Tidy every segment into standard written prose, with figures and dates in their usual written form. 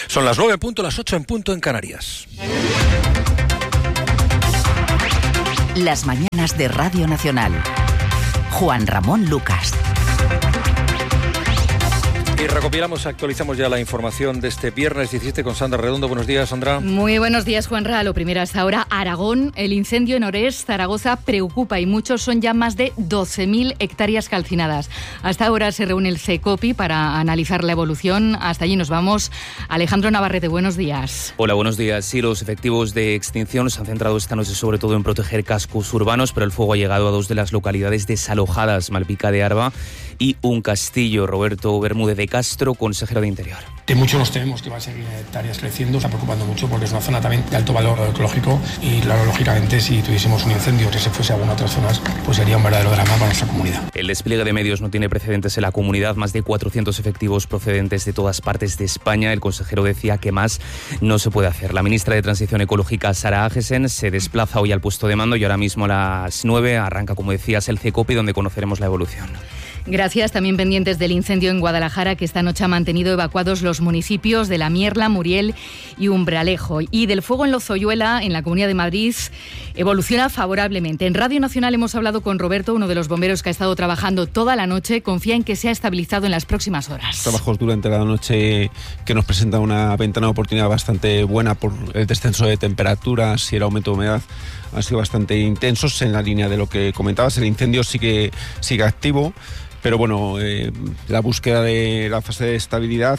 Son las 9 en punto, las 8 en punto en Canarias. Las mañanas de Radio Nacional. Juan Ramón Lucas. Y recopilamos, actualizamos ya la información de este viernes 17 con Sandra Redondo. Buenos días, Sandra. Muy buenos días, Juanra. Lo primero hasta ahora, Aragón. El incendio en Orés, Zaragoza, preocupa y muchos son ya más de 12.000 hectáreas calcinadas. Hasta ahora se reúne el CECOPI para analizar la evolución. Hasta allí nos vamos. Alejandro Navarrete, buenos días. Hola, buenos días. Sí, los efectivos de extinción se han centrado esta noche sobre todo en proteger cascos urbanos, pero el fuego ha llegado a dos de las localidades desalojadas, Malpica de Arba y Un Castillo. Roberto Bermúdez de Castro, consejero de Interior. De mucho nos tememos que va a seguir hectáreas creciendo, está preocupando mucho porque es una zona también de alto valor ecológico y claro, lógicamente si tuviésemos un incendio que se fuese a alguna otras zonas, pues sería un verdadero drama para nuestra comunidad. El despliegue de medios no tiene precedentes en la comunidad, más de 400 efectivos procedentes de todas partes de España. El consejero decía que más no se puede hacer. La ministra de Transición Ecológica, Sara Agesen, se desplaza hoy al puesto de mando y ahora mismo a las 9 arranca, como decías, el CECOPI, donde conoceremos la evolución. Gracias. También pendientes del incendio en Guadalajara, que esta noche ha mantenido evacuados los municipios de La Mierla, Muriel y Umbralejo. Y del fuego en Lozoyuela, en la Comunidad de Madrid, evoluciona favorablemente. En Radio Nacional hemos hablado con Roberto, uno de los bomberos que ha estado trabajando toda la noche. Confía en que se ha estabilizado en las próximas horas. Trabajos durante la noche que nos presenta una ventana de oportunidad bastante buena por el descenso de temperaturas y el aumento de humedad. Han sido bastante intensos en la línea de lo que comentabas. El incendio sigue activo. Pero bueno, la búsqueda de la fase de estabilidad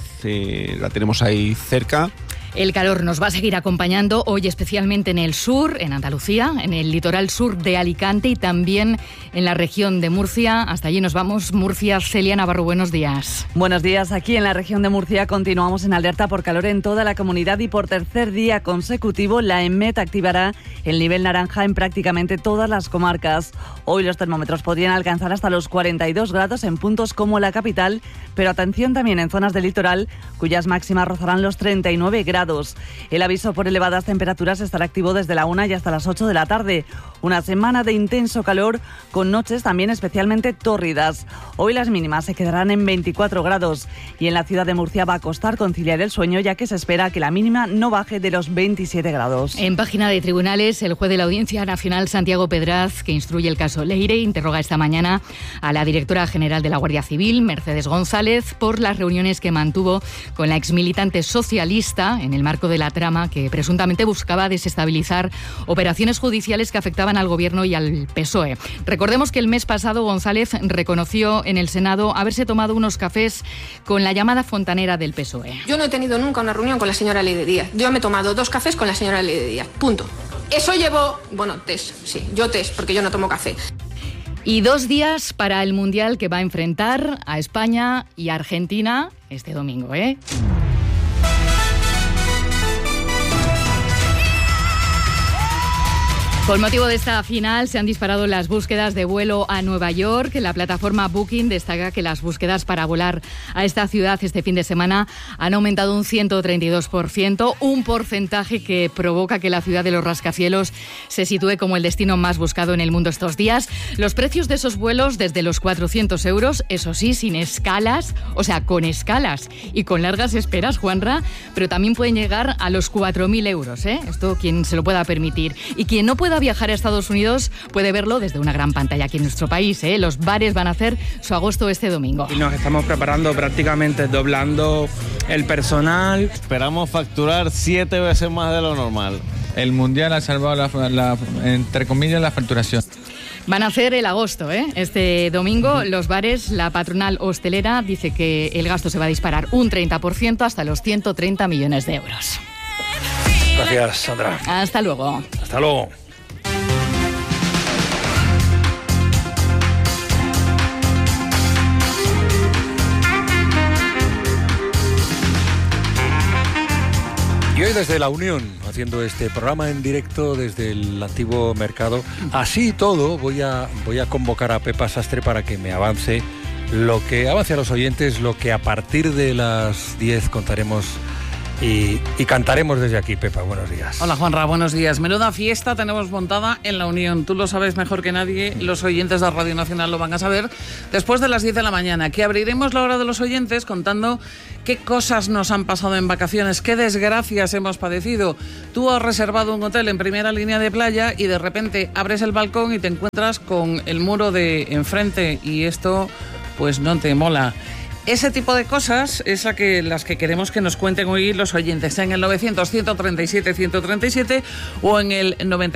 la tenemos ahí cerca. El calor nos va a seguir acompañando hoy, especialmente en el sur, en Andalucía, en el litoral sur de Alicante y también en la región de Murcia. Hasta allí nos vamos. Murcia, Celia Navarro, buenos días. Buenos días. Aquí en la región de Murcia continuamos en alerta por calor en toda la comunidad y por tercer día consecutivo la EMET activará el nivel naranja en prácticamente todas las comarcas. Hoy los termómetros podrían alcanzar hasta los 42 grados en puntos como la capital, pero atención también en zonas del litoral cuyas máximas rozarán los 39 grados. El aviso por elevadas temperaturas estará activo desde la 1 y hasta las 8 de la tarde. Una semana de intenso calor con noches también especialmente tórridas. Hoy las mínimas se quedarán en 24 grados y en la ciudad de Murcia va a costar conciliar el sueño, ya que se espera que la mínima no baje de los 27 grados. En página de tribunales, el juez de la Audiencia Nacional, Santiago Pedraz, que instruye el caso Leire, interroga esta mañana a la directora general de la Guardia Civil, Mercedes González, por las reuniones que mantuvo con la exmilitante socialista en el marco de la trama que presuntamente buscaba desestabilizar operaciones judiciales que afectaban al Gobierno y al PSOE. Recordemos que el mes pasado González reconoció en el Senado haberse tomado unos cafés con la llamada fontanera del PSOE. Yo no he tenido nunca una reunión con la señora Leire Díaz. Yo me he tomado 2 cafés con la señora Leire Díaz. Punto. Eso llevo, test, sí, yo test, porque yo no tomo café. Y 2 días para el Mundial que va a enfrentar a España y a Argentina este domingo, ¿eh? Con motivo de esta final se han disparado las búsquedas de vuelo a Nueva York. La plataforma Booking destaca que las búsquedas para volar a esta ciudad este fin de semana han aumentado un 132%, un porcentaje que provoca que la ciudad de los rascacielos se sitúe como el destino más buscado en el mundo estos días. Los precios de esos vuelos desde los 400 euros, eso sí, sin escalas, o sea, con escalas y con largas esperas, Juanra, pero también pueden llegar a los 4.000 euros, ¿eh? Esto quien se lo pueda permitir. Y quien no pueda viajar a Estados Unidos puede verlo desde una gran pantalla aquí en nuestro país, ¿eh? Los bares van a hacer su agosto este domingo. Y nos estamos preparando prácticamente doblando el personal. Esperamos facturar 7 veces más de lo normal. El Mundial ha salvado entre comillas, la facturación. Van a hacer el agosto, ¿eh? Este domingo los bares, la patronal hostelera dice que el gasto se va a disparar un 30% hasta los 130 millones de euros. Gracias, Sandra. Hasta luego. Hasta luego. Y hoy desde La Unión, haciendo este programa en directo desde el antiguo mercado. Así y todo, voy a convocar a Pepa Sastre para que me avance a los oyentes, lo que a partir de las 10 contaremos y cantaremos desde aquí. Pepa, buenos días. Hola Juanra, buenos días. Menuda fiesta tenemos montada en La Unión. Tú lo sabes mejor que nadie, los oyentes de Radio Nacional lo van a saber después de las 10 de la mañana, que abriremos la hora de los oyentes contando qué cosas nos han pasado en vacaciones, qué desgracias hemos padecido. Tú has reservado un hotel en primera línea de playa y de repente abres el balcón y te encuentras con el muro de enfrente y esto pues no te mola. Ese tipo de cosas es las que queremos que nos cuenten hoy los oyentes en el 900-137-137 o en el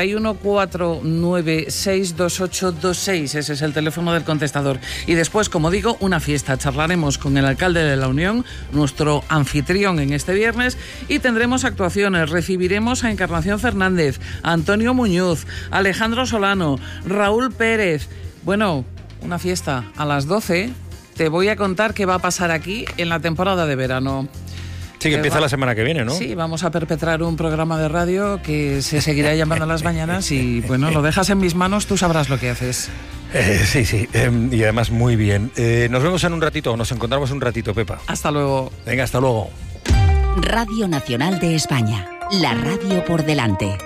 91-496-2826. Ese es el teléfono del contestador. Y después, como digo, una fiesta. Charlaremos con el alcalde de La Unión, nuestro anfitrión en este viernes, y tendremos actuaciones. Recibiremos a Encarnación Fernández, a Antonio Muñoz, a Alejandro Solano, Raúl Pérez. Bueno, una fiesta a las 12. Te voy a contar qué va a pasar aquí en la temporada de verano. Sí, que empieza la semana que viene, ¿no? Sí, vamos a perpetrar un programa de radio que se seguirá llamando Las Mañanas y, bueno, lo dejas en mis manos, tú sabrás lo que haces. Sí, y además muy bien. Nos vemos en un ratito, nos encontramos un ratito, Pepa. Hasta luego. Venga, hasta luego. Radio Nacional de España, la radio por delante.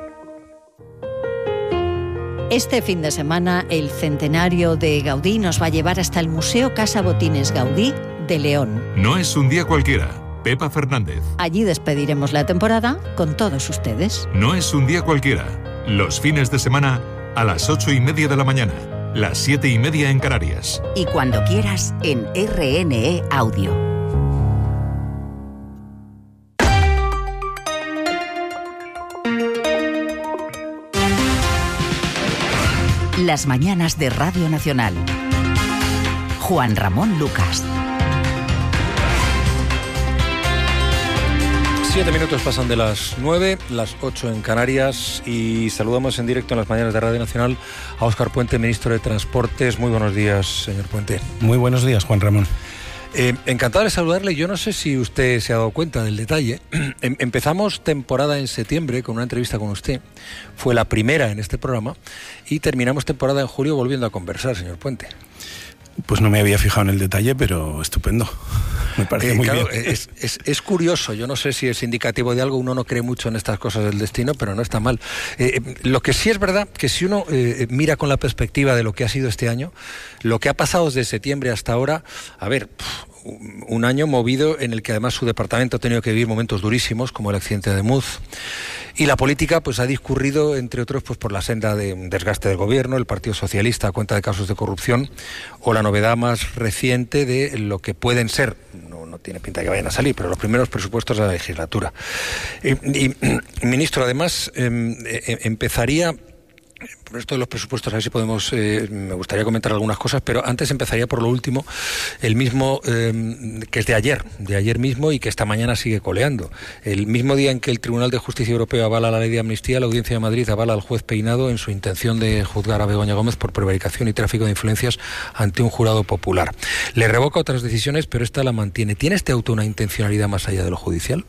Este fin de semana, el centenario de Gaudí nos va a llevar hasta el Museo Casa Botines Gaudí de León. No es un día cualquiera. Pepa Fernández. Allí despediremos la temporada con todos ustedes. No es un día cualquiera. Los fines de semana a las 8:30 de la mañana, las 7:30 en Canarias. Y cuando quieras en RNE Audio. Las mañanas de Radio Nacional. Juan Ramón Lucas. 7 minutos pasan de las 9, las 8 en Canarias, y saludamos en directo en las mañanas de Radio Nacional a Óscar Puente, ministro de Transportes. Muy buenos días, señor Puente. Muy buenos días, Juan Ramón. Encantado de saludarle. Yo no sé si usted se ha dado cuenta del detalle. Empezamos temporada en septiembre con una entrevista con usted. Fue la primera en este programa. Y terminamos temporada en julio volviendo a conversar, señor Puente. Pues no me había fijado en el detalle, pero estupendo. Me parece muy claro, bien. Es curioso. Yo no sé si es indicativo de algo. Uno no cree mucho en estas cosas del destino, pero no está mal. Lo que sí es verdad, que si uno mira con la perspectiva de lo que ha sido este año, lo que ha pasado desde septiembre hasta ahora, a ver, un año movido en el que además su departamento ha tenido que vivir momentos durísimos, como el accidente de Muz. Y la política pues ha discurrido, entre otros, pues por la senda de un desgaste del gobierno, el Partido Socialista a cuenta de casos de corrupción, o la novedad más reciente de lo que pueden ser, no tiene pinta de que vayan a salir, pero los primeros presupuestos de la legislatura. Ministro, además, empezaría... Por esto de los presupuestos, a ver si podemos... me gustaría comentar algunas cosas, pero antes empezaría por lo último, el mismo que es de ayer mismo, y que esta mañana sigue coleando. El mismo día en que el Tribunal de Justicia Europeo avala la ley de amnistía, la Audiencia de Madrid avala al juez Peinado en su intención de juzgar a Begoña Gómez por prevaricación y tráfico de influencias ante un jurado popular. Le revoca otras decisiones, pero esta la mantiene. ¿Tiene este auto una intencionalidad más allá de lo judicial?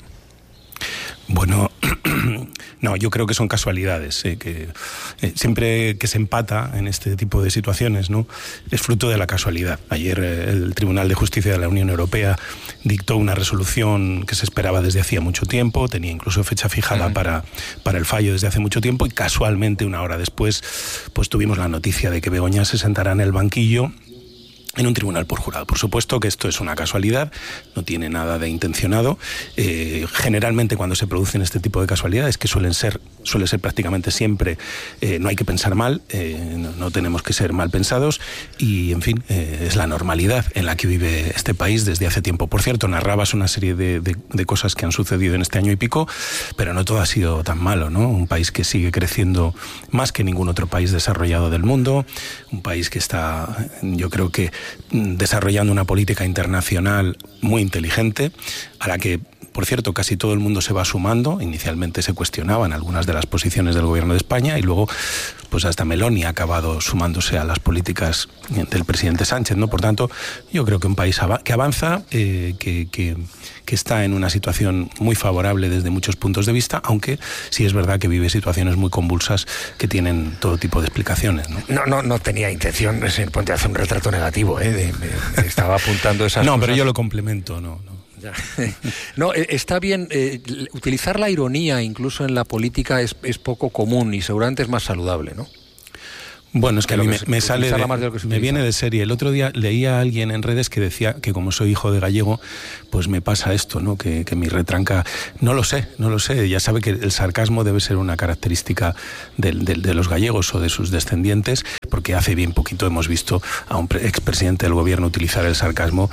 Bueno, no, yo creo que son casualidades, que siempre que se empata en este tipo de situaciones, ¿no?, es fruto de la casualidad. Ayer el Tribunal de Justicia de la Unión Europea dictó una resolución que se esperaba desde hacía mucho tiempo, tenía incluso fecha fijada para el fallo desde hace mucho tiempo, y casualmente una hora después pues tuvimos la noticia de que Begoña se sentará en el banquillo en un tribunal por jurado. Por supuesto que esto es una casualidad, no tiene nada de intencionado. Generalmente cuando se producen este tipo de casualidades, que suele ser prácticamente siempre, no hay que pensar mal, no tenemos que ser mal pensados, y en fin, es la normalidad en la que vive este país desde hace tiempo. Por cierto, narrabas una serie de cosas que han sucedido en este año y pico, pero no todo ha sido tan malo, ¿no? Un país que sigue creciendo más que ningún otro país desarrollado del mundo, un país que está, yo creo que, desarrollando una política internacional muy inteligente, a la que, por cierto, casi todo el mundo se va sumando. Inicialmente se cuestionaban algunas de las posiciones del gobierno de España, y luego pues hasta Meloni ha acabado sumándose a las políticas del presidente Sánchez, ¿no? Por tanto, yo creo que un país que avanza, que está en una situación muy favorable desde muchos puntos de vista, aunque sí es verdad que vive situaciones muy convulsas que tienen todo tipo de explicaciones, ¿no? No tenía intención, señor Puente, de hacer un retrato negativo, estaba apuntando esas cosas. No, pero yo lo complemento, no. Ya. No, está bien. Utilizar la ironía incluso en la política es poco común y seguramente es más saludable, ¿no? Bueno, es que a mí me sale me viene de serie. El otro día leía a alguien en redes que decía que como soy hijo de gallego, pues me pasa esto, ¿no? Que mi retranca... No lo sé. Ya sabe que el sarcasmo debe ser una característica de los gallegos o de sus descendientes, porque hace bien poquito hemos visto a un expresidente del gobierno utilizar el sarcasmo.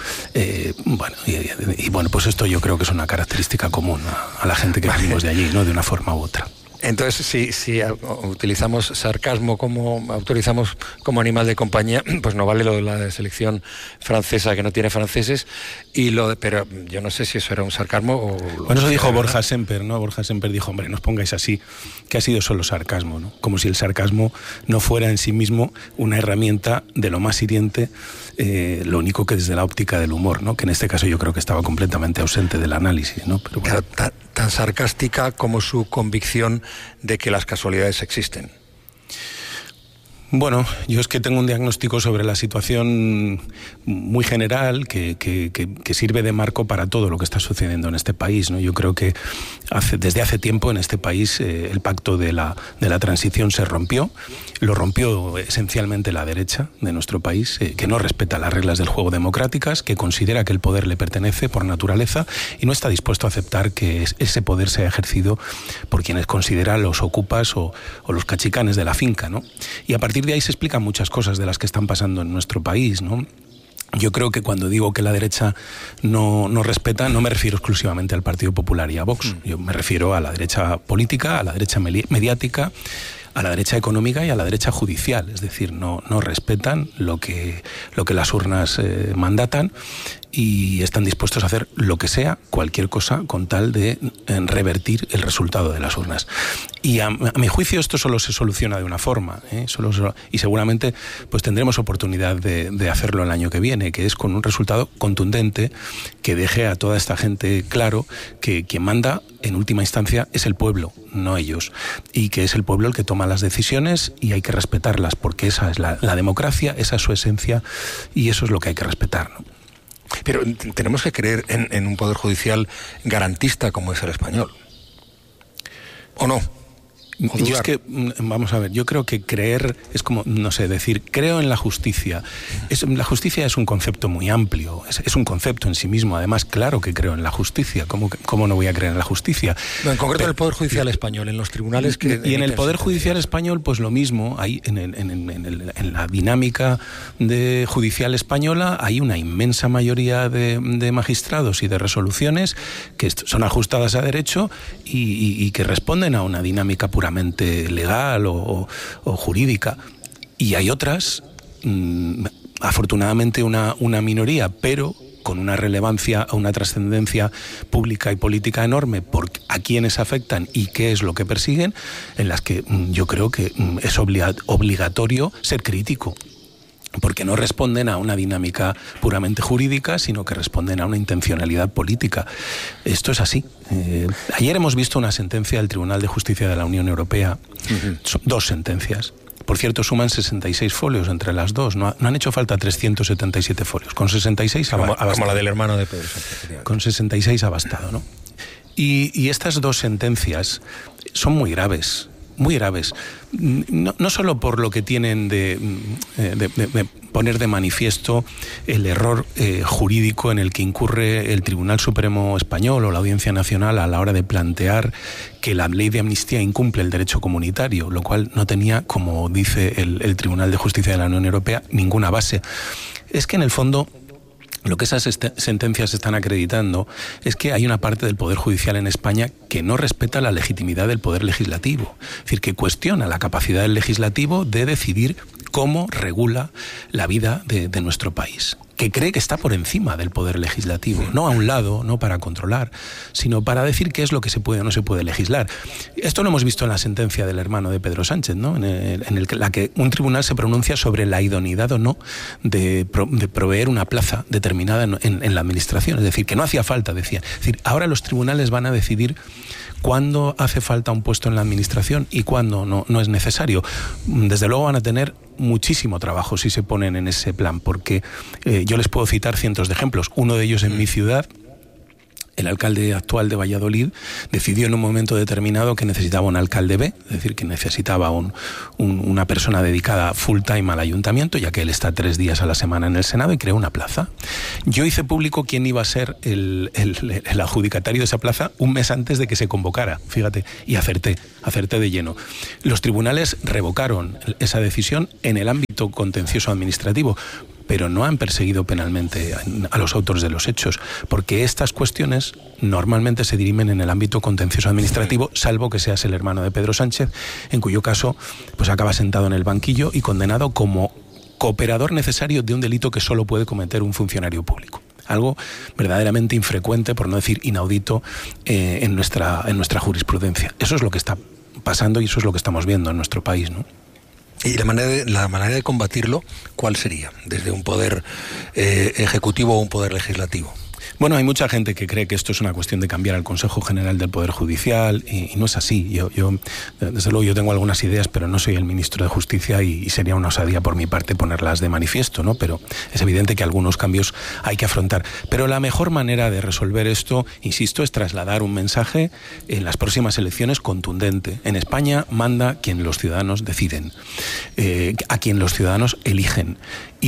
Bueno, pues esto yo creo que es una característica común a la gente que venimos de allí, ¿no? De una forma u otra. Entonces, si utilizamos sarcasmo autorizamos como animal de compañía, pues no vale lo de la selección francesa que no tiene franceses, pero yo no sé si eso era un sarcasmo o... Bueno, eso dijo Borja Semper, ¿no? Borja Semper dijo, hombre, no os pongáis así, que ha sido solo sarcasmo, ¿no? Como si el sarcasmo no fuera en sí mismo una herramienta de lo más hiriente, lo único que desde la óptica del humor, ¿no? Que en este caso yo creo que estaba completamente ausente del análisis, ¿no? Pero bueno. Tan sarcástica como su convicción de que las casualidades existen. Bueno, yo es que tengo un diagnóstico sobre la situación muy general que sirve de marco para todo lo que está sucediendo en este país, ¿no? Yo creo que desde hace tiempo en este país el pacto de la transición se rompió. Lo rompió esencialmente la derecha de nuestro país, que no respeta las reglas del juego democráticas, que considera que el poder le pertenece por naturaleza y no está dispuesto a aceptar que ese poder sea ejercido por quienes considera los ocupas o los cachicanes de la finca, ¿no? Y a partir de ahí se explican muchas cosas de las que están pasando en nuestro país, ¿no? Yo creo que cuando digo que la derecha no respeta, no me refiero exclusivamente al Partido Popular y a Vox. Yo me refiero a la derecha política, a la derecha mediática, a la derecha económica y a la derecha judicial. Es decir, no respetan lo que las urnas mandatan y están dispuestos a hacer lo que sea, cualquier cosa, con tal de revertir el resultado de las urnas. Y a mi juicio esto solo se soluciona de una forma, y seguramente pues tendremos oportunidad de hacerlo el año que viene, que es con un resultado contundente que deje a toda esta gente claro que quien manda en última instancia es el pueblo, no ellos, y que es el pueblo el que toma las decisiones y hay que respetarlas, porque esa es la democracia, esa es su esencia y eso es lo que hay que respetar, ¿no? Pero tenemos que creer en un poder judicial garantista como es el español, ¿o no? Yo es que, vamos a ver, yo creo que creer es como, no sé, decir, creo en la justicia. La justicia es un concepto muy amplio, es un concepto en sí mismo. Además, claro que creo en la justila. ¿Cómo no voy a creer en la justicia? No, en concreto en el Poder Judicial español, en los tribunales que... Y en el Poder Judicial español, pues lo mismo. Hay en la dinámica judicial española hay una inmensa mayoría de magistrados y de resoluciones que son ajustadas a derecho y que responden a una dinámica puramente legal o jurídica, y hay otras, afortunadamente una minoría, pero con una relevancia o una trascendencia pública y política enorme por a quienes afectan y qué es lo que persiguen, en las que yo creo que es obligatorio ser crítico, porque no responden a una dinámica puramente jurídica, sino que responden a una intencionalidad política. Esto es así. Ayer hemos visto una sentencia del Tribunal de Justicia de la Unión Europea, son 2 sentencias. Por cierto, suman 66 folios entre las dos, no han hecho falta 377 folios. Con 66 ha bastado. Como la del hermano de Pedro Sánchez. Con 66 ha bastado, ¿no? Y estas 2 sentencias son muy graves. Muy graves, no solo por lo que tienen de poner de manifiesto el error jurídico en el que incurre el Tribunal Supremo Español o la Audiencia Nacional a la hora de plantear que la ley de amnistía incumple el derecho comunitario, lo cual no tenía, como dice el Tribunal de Justicia de la Unión Europea, ninguna base. Es que en el fondo lo que esas sentencias están acreditando es que hay una parte del Poder Judicial en España que no respeta la legitimidad del Poder Legislativo. Es decir, que cuestiona la capacidad del Legislativo de decidir cómo regula la vida de nuestro país, que cree que está por encima del Poder Legislativo, no a un lado, no para controlar, sino para decir qué es lo que se puede o no se puede legislar. Esto lo hemos visto en la sentencia del hermano de Pedro Sánchez, ¿no? en la que un tribunal se pronuncia sobre la idoneidad o no de proveer una plaza determinada en la administración. Es decir, que no hacía falta, decía. Es decir, ahora los tribunales van a decidir cuándo hace falta un puesto en la administración y cuándo no es necesario. Desde luego van a tener muchísimo trabajo si se ponen en ese plan, porque yo les puedo citar cientos de ejemplos. Uno de ellos en mi ciudad el alcalde actual de Valladolid decidió en un momento determinado que necesitaba un alcalde B, es decir, que necesitaba una persona dedicada full time al ayuntamiento, ya que él está 3 días a la semana en el Senado, y creó una plaza. Yo hice público quién iba a ser el adjudicatario de esa plaza un mes antes de que se convocara, fíjate, y acerté de lleno. Los tribunales revocaron esa decisión en el ámbito contencioso administrativo, pero no han perseguido penalmente a los autores de los hechos, porque estas cuestiones normalmente se dirimen en el ámbito contencioso administrativo, salvo que seas el hermano de Pedro Sánchez, en cuyo caso pues acaba sentado en el banquillo y condenado como cooperador necesario de un delito que solo puede cometer un funcionario público. Algo verdaderamente infrecuente, por no decir inaudito, en nuestra jurisprudencia. Eso es lo que está pasando y eso es lo que estamos viendo en nuestro país, ¿no? Y la manera de combatirlo, ¿cuál sería? ¿Desde un poder ejecutivo o un poder legislativo? Bueno, hay mucha gente que cree que esto es una cuestión de cambiar al Consejo General del Poder Judicial y no es así. Yo desde luego, yo tengo algunas ideas, pero no soy el ministro de Justicia y sería una osadía por mi parte ponerlas de manifiesto, ¿no? Pero es evidente que algunos cambios hay que afrontar. Pero la mejor manera de resolver esto, insisto, es trasladar un mensaje en las próximas elecciones contundente. En España manda quien los ciudadanos deciden, a quien los ciudadanos eligen.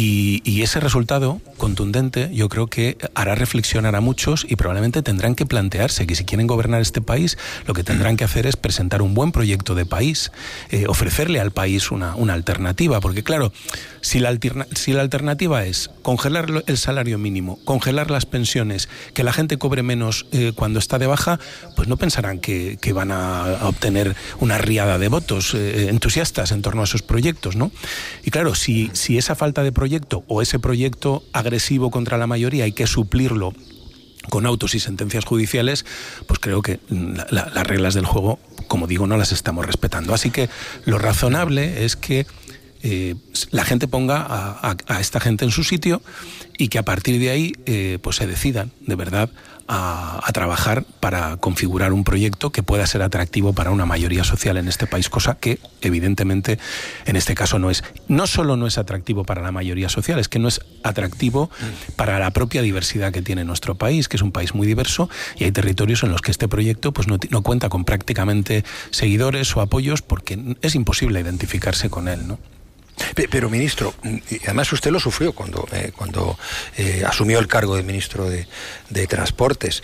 Y ese resultado contundente yo creo que hará reflexionar a muchos y probablemente tendrán que plantearse que si quieren gobernar este país, lo que tendrán que hacer es presentar un buen proyecto de país, ofrecerle al país una alternativa, porque claro, si la alternativa es congelar el salario mínimo, congelar las pensiones, que la gente cobre menos cuando está de baja, pues no pensarán que van a obtener una riada de votos entusiastas en torno a esos proyectos, ¿no? Y claro, si esa falta de proyecto o ese proyecto agresivo contra la mayoría hay que suplirlo con autos y sentencias judiciales, pues creo que las reglas del juego, como digo, no las estamos respetando. Así que lo razonable es que la gente ponga a esta gente en su sitio y que a partir de ahí pues se decidan de verdad a trabajar para configurar un proyecto que pueda ser atractivo para una mayoría social en este país, cosa que evidentemente en este caso no es. No solo no es atractivo para la mayoría social, es que no es atractivo para la propia diversidad que tiene nuestro país, que es un país muy diverso, y hay territorios en los que este proyecto pues no cuenta con prácticamente seguidores o apoyos porque es imposible identificarse con él, ¿no? Pero ministro, y además usted lo sufrió cuando asumió el cargo de ministro de Transportes.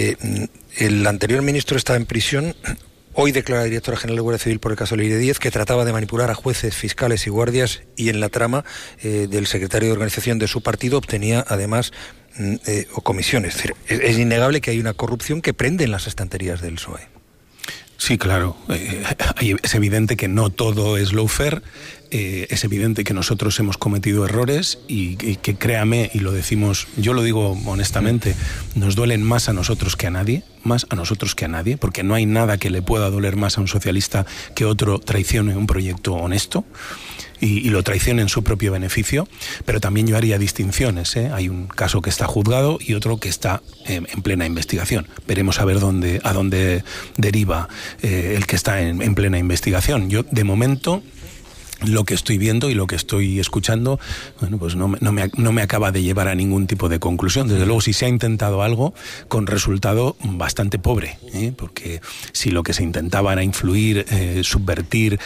El anterior ministro estaba en prisión. Hoy declara directora general de Guardia Civil por el caso Leire Díez, que trataba de manipular a jueces, fiscales y guardias, y en la trama del secretario de organización de su partido obtenía además comisiones. Es decir, es innegable que hay una corrupción que prende en las estanterías del PSOE. Sí, claro. Es evidente que no todo es lawfare. Es evidente que nosotros hemos cometido errores y que créame, y lo decimos, yo lo digo honestamente, nos duelen más a nosotros que a nadie, porque no hay nada que le pueda doler más a un socialista que otro traicione un proyecto honesto y lo traicione en su propio beneficio, pero también yo haría distinciones, ¿eh? Hay un caso que está juzgado y otro que está en plena investigación. Veremos a ver a dónde deriva el que está en plena investigación. Yo, de momento, lo que estoy viendo y lo que estoy escuchando, bueno, pues no me acaba de llevar a ningún tipo de conclusión. Desde luego, si se ha intentado algo con resultado bastante pobre, porque si lo que se intentaba era influir, subvertir,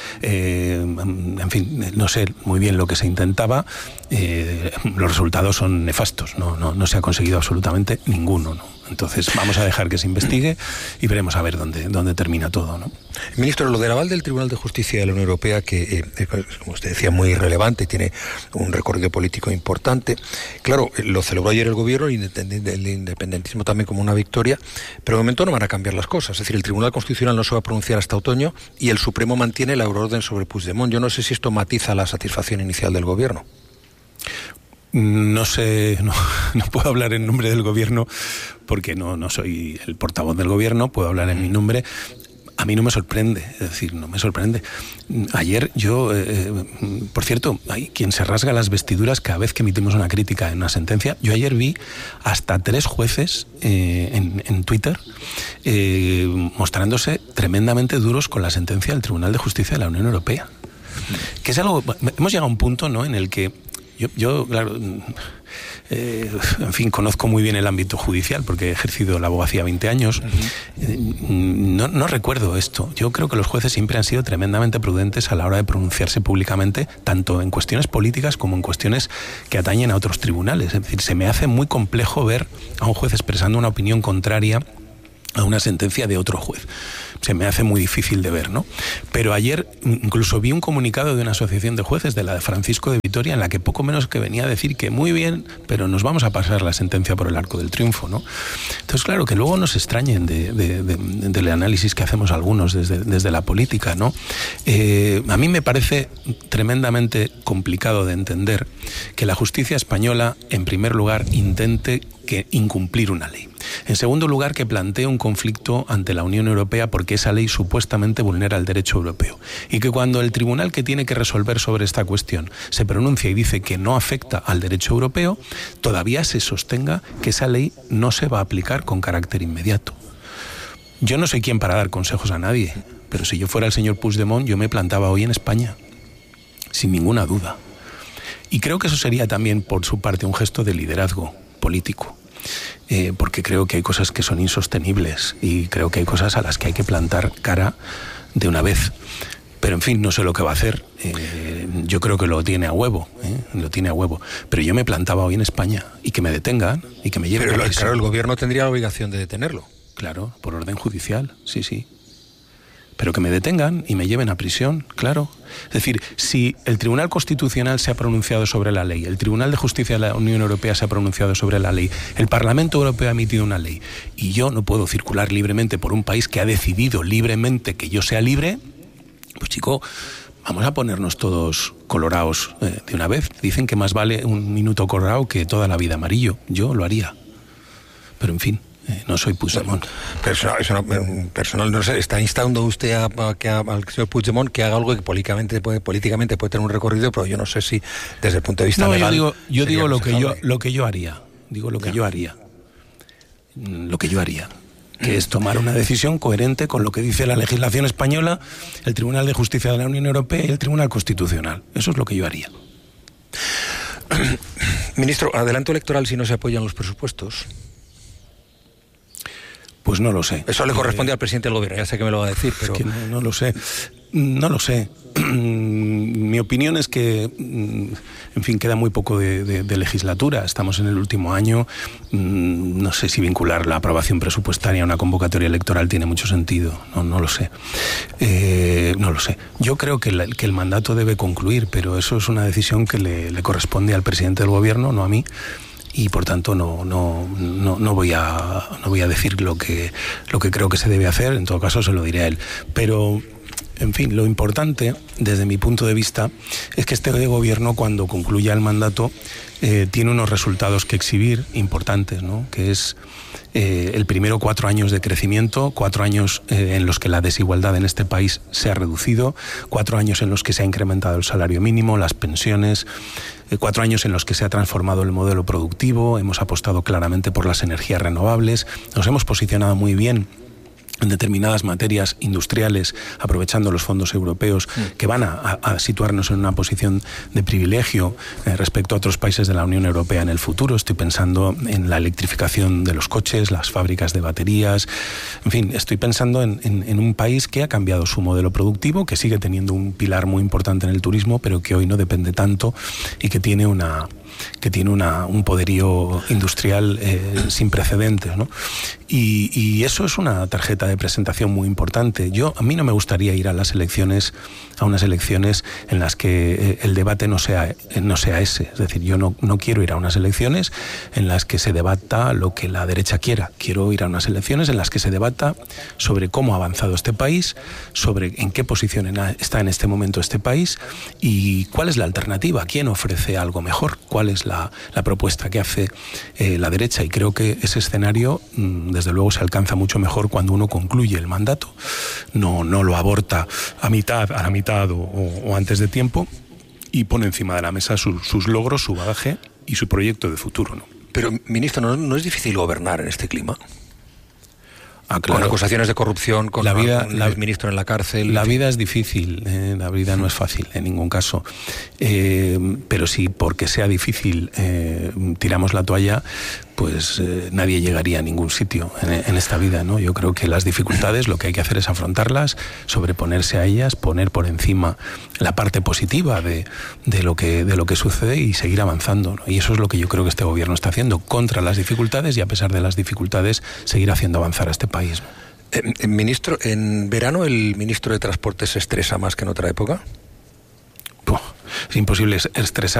en fin, no sé muy bien lo que se intentaba, los resultados son nefastos. No se ha conseguido absolutamente ninguno, ¿no? Entonces vamos a dejar que se investigue y veremos a ver dónde termina todo, ¿no? Ministro, lo del aval del Tribunal de Justicia de la Unión Europea, que como usted decía, muy relevante, tiene un recorrido político importante. Claro, lo celebró ayer el gobierno, el independentismo también como una victoria, pero de momento no van a cambiar las cosas. Es decir, el Tribunal Constitucional no se va a pronunciar hasta otoño y el Supremo mantiene la euroorden sobre Puigdemont. Yo no sé si esto matiza la satisfacción inicial del gobierno. No sé, no puedo hablar en nombre del gobierno porque no soy el portavoz del gobierno, puedo hablar en mi nombre. A mí no me sorprende, es decir, no me sorprende. Ayer yo, por cierto, hay quien se rasga las vestiduras cada vez que emitimos una crítica en una sentencia. Yo ayer vi hasta 3 jueces en Twitter mostrándose tremendamente duros con la sentencia del Tribunal de Justicia de la Unión Europea. Que es algo, hemos llegado a un punto, ¿no?, en el que Yo claro, en fin, conozco muy bien el ámbito judicial porque he ejercido la abogacía 20 años. No recuerdo esto. Yo creo que los jueces siempre han sido tremendamente prudentes a la hora de pronunciarse públicamente, tanto en cuestiones políticas como en cuestiones que atañen a otros tribunales. Es decir, se me hace muy complejo ver a un juez expresando una opinión contraria a una sentencia de otro juez. Se me hace muy difícil de ver, ¿no? Pero ayer incluso vi un comunicado de una asociación de jueces, de la de Francisco de Vitoria, en la que poco menos que venía a decir que muy bien, pero nos vamos a pasar la sentencia por el arco del triunfo, ¿no? Entonces, claro, que luego nos extrañen del análisis que hacemos algunos desde la política, ¿no? A mí me parece tremendamente complicado de entender que la justicia española, en primer lugar, intente incumplir una ley. En segundo lugar, que plantee un conflicto ante la Unión Europea porque esa ley supuestamente vulnera el derecho europeo. Y que cuando el tribunal que tiene que resolver sobre esta cuestión se pronuncia y dice que no afecta al derecho europeo, todavía se sostenga que esa ley no se va a aplicar con carácter inmediato. Yo no soy quien para dar consejos a nadie, pero si yo fuera el señor Puigdemont, yo me plantaba hoy en España, sin ninguna duda. Y creo que eso sería también, por su parte, un gesto de liderazgo político. Porque creo que hay cosas que son insostenibles y creo que hay cosas a las que hay que plantar cara de una vez. Pero en fin, no sé lo que va a hacer. Yo creo que lo tiene a huevo, lo tiene a huevo. Pero yo me plantaba hoy en España y que me detengan y que me lleven a prisión. Claro, el gobierno tendría la obligación de detenerlo. Claro, por orden judicial, sí. Pero que me detengan y me lleven a prisión, claro. Es decir, si el Tribunal Constitucional se ha pronunciado sobre la ley, el Tribunal de Justicia de la Unión Europea se ha pronunciado sobre la ley, el Parlamento Europeo ha emitido una ley, y yo no puedo circular libremente por un país que ha decidido libremente que yo sea libre, pues chico, vamos a ponernos todos colorados de una vez. Dicen que más vale un minuto colorado que toda la vida amarillo. Yo lo haría. Pero en fin. No soy Puigdemont. Personal, no sé, está instando usted al señor Puigdemont que haga algo que políticamente puede tener un recorrido, pero yo no sé si desde el punto de vista legal. Yo digo lo que yo haría. Digo lo que yo haría. Lo que yo haría. Que es tomar una decisión coherente con lo que dice la legislación española, el Tribunal de Justicia de la Unión Europea y el Tribunal Constitucional. Eso es lo que yo haría. Ministro, ¿adelanto electoral si no se apoyan los presupuestos? Pues no lo sé. Eso le corresponde al presidente del gobierno, ya sé que me lo va a decir, pero... Es que no lo sé. No lo sé. Mi opinión es que, en fin, queda muy poco de legislatura. Estamos en el último año. No sé si vincular la aprobación presupuestaria a una convocatoria electoral tiene mucho sentido. No lo sé. No lo sé. Yo creo que el mandato debe concluir, pero eso es una decisión que le corresponde al presidente del gobierno, no a mí. Y por tanto no voy a decir lo que creo que se debe hacer. En todo caso se lo diré a él. Pero, en fin, lo importante desde mi punto de vista es que este gobierno, cuando concluya el mandato, tiene unos resultados que exhibir importantes, ¿no? Que es el primero 4 años de crecimiento, 4 años en los que la desigualdad en este país se ha reducido, 4 años en los que se ha incrementado el salario mínimo, las pensiones, 4 años en los que se ha transformado el modelo productivo, hemos apostado claramente por las energías renovables, nos hemos posicionado muy bien en determinadas materias industriales, aprovechando los fondos europeos que van a situarnos en una posición de privilegio respecto a otros países de la Unión Europea en el futuro. Estoy pensando en la electrificación de los coches, las fábricas de baterías, en fin, estoy pensando en un país que ha cambiado su modelo productivo, que sigue teniendo un pilar muy importante en el turismo, pero que hoy no depende tanto y que tiene un poderío industrial sin precedentes, ¿no? Y eso es una tarjeta de presentación muy importante. A mí no me gustaría ir a unas elecciones en las que el debate no sea ese. Es decir, yo no quiero ir a unas elecciones en las que se debata lo que la derecha quiera. Quiero ir a unas elecciones en las que se debata sobre cómo ha avanzado este país, sobre en qué posición está en este momento este país y cuál es la alternativa, quién ofrece algo mejor, cuál es la propuesta que hace la derecha. Y creo que ese escenario, desde luego, se alcanza mucho mejor cuando uno concluye el mandato. No lo aborta a la mitad o antes de tiempo y pone encima de la mesa sus logros, su bagaje y su proyecto de futuro, ¿no? Pero, ministro, ¿no es difícil gobernar en este clima? Con acusaciones de corrupción, con el ministro en la cárcel. La vida es difícil, la vida no es fácil en ningún caso. Pero si porque sea difícil tiramos la toalla, pues nadie llegaría a ningún sitio en esta vida, ¿no? Yo creo que las dificultades lo que hay que hacer es afrontarlas, sobreponerse a ellas, poner por encima la parte positiva de lo que sucede y seguir avanzando, ¿no? Y eso es lo que yo creo que este gobierno está haciendo, contra las dificultades y a pesar de las dificultades seguir haciendo avanzar a este país. Ministro, ¿en verano el ministro de Transportes se estresa más que en otra época? Es imposible